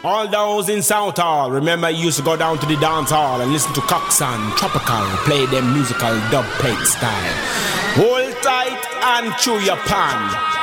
All those in South Hall, remember you used to go down to the dance hall and listen to Coxsone, Tropical, play them musical dub plate style. Hold tight and chew your pan.